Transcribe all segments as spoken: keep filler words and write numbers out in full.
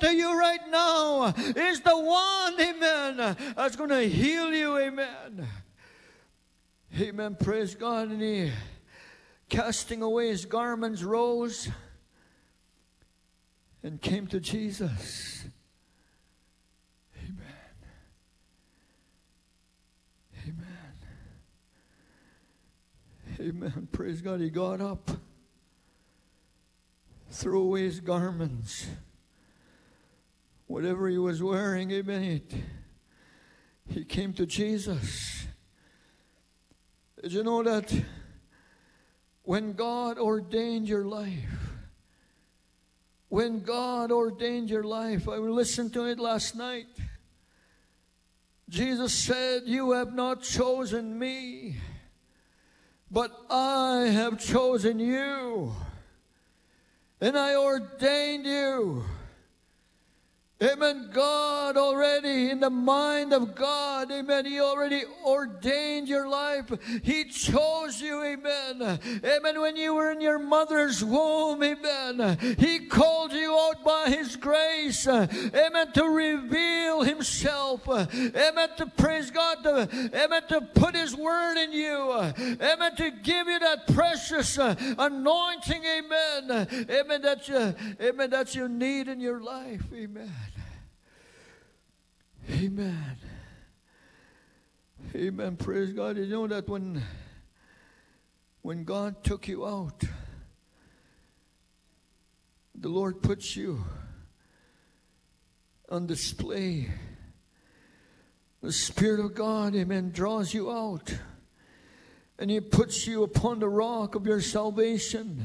to you right now is the one, amen, that's going to heal you, amen. Amen, praise God. And he, casting away his garments, rose and came to Jesus. Amen. Amen. Amen. Praise God. He got up, threw away his garments, whatever he was wearing, amen. He, he came to Jesus. Did you know that when God ordained your life, when God ordained your life, I listened to it last night. Jesus said, you have not chosen me, but I have chosen you, and I ordained you. Amen. God already, in the mind of God, amen, He already ordained your life. He chose you, amen. Amen. When you were in your mother's womb, amen, He called you out by His grace, amen, to reveal Himself, amen, to praise God, to, amen, to put His word in you, amen, to give you that precious anointing, amen, amen, that you, amen, that you need in your life, amen. Amen. Amen. Praise God. You know that when, when God took you out, the Lord puts you on display. The Spirit of God, amen, draws you out, and He puts you upon the rock of your salvation.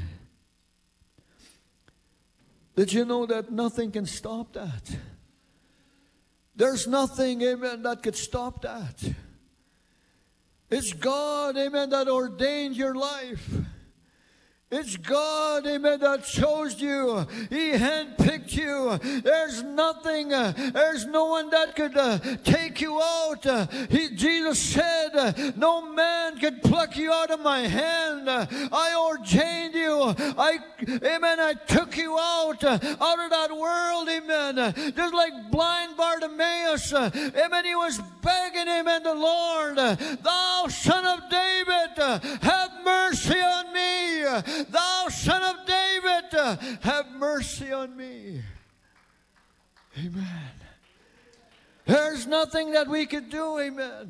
Did you know that nothing can stop that? There's nothing, amen, that could stop that. It's God, amen, that ordained your life. It's God, amen, that chose you. He handpicked you. There's nothing, uh, there's no one that could uh, take you out. Uh, he, Jesus said, uh, no man could pluck you out of my hand. Uh, I ordained you. I, amen, I took you out, uh, out of that world, amen. Uh, just like blind Bartimaeus, uh, amen, he was begging, amen, the Lord, uh, thou son of David, uh, have mercy on me. Uh, Thou son of David, uh, have mercy on me. Amen. There's nothing that we could do, amen.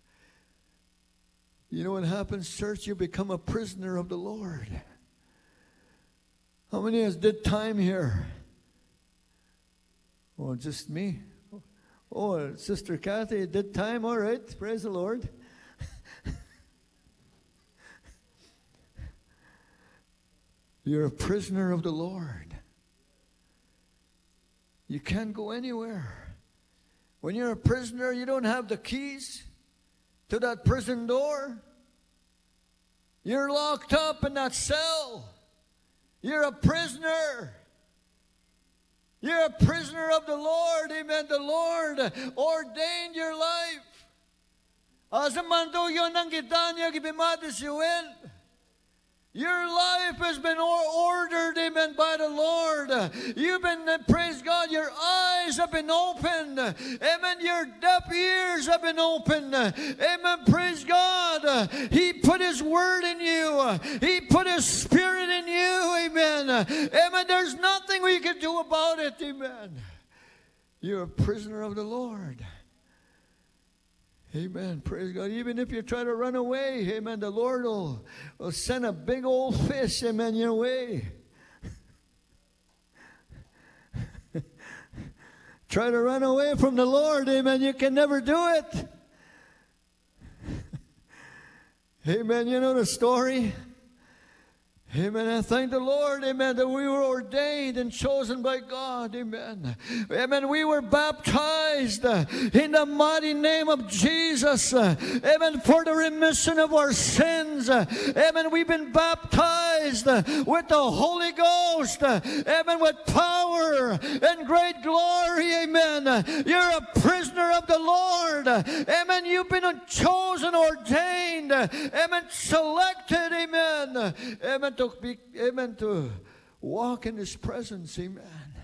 You know what happens, church? You become a prisoner of the Lord. How many of us did time here? Oh, just me. Oh, Sister Kathy did time, all right. Praise the Lord. You're a prisoner of the Lord. You can't go anywhere. When you're a prisoner, you don't have the keys to that prison door. You're locked up in that cell. You're a prisoner. You're a prisoner of the Lord. Amen. The Lord ordained your life. Asamanto yun ang kita niya gipimati. Your life has been ordered, amen, by the Lord. You've been, praise God, your eyes have been opened. Amen, your deaf ears have been opened. Amen, praise God. He put His word in you. He put His Spirit in you, amen. Amen, there's nothing we can do about it, amen. You're a prisoner of the Lord. Amen. Praise God. Even if you try to run away, amen, the Lord will, will send a big old fish, amen, your way. Try to run away from the Lord, amen, you can never do it. Amen. You know the story? Amen. I thank the Lord, amen, that we were ordained and chosen by God, amen. Amen. We were baptized in the mighty name of Jesus, amen, for the remission of our sins. Amen. We've been baptized with the Holy Ghost, amen, with power and great glory, amen. You're a prisoner of the Lord, amen. You've been chosen, ordained, amen, selected, amen, amen, to be, amen, to walk in His presence, amen.